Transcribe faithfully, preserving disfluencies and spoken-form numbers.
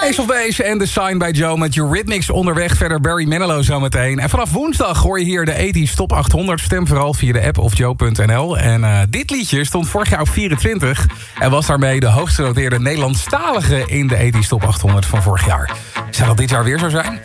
Ace of Base en The Sign by Joe met Eurythmics onderweg. Verder Barry Manilow zometeen. En vanaf woensdag hoor je hier de tachtig Top achthonderd. Stem vooral via de app of joe punt n l. En uh, dit liedje stond vorig jaar op vierentwintig. En was daarmee de hoogst genoteerde Nederlandstalige in de tachtig Top achthonderd van vorig jaar. Zou dat dit jaar weer zo zijn?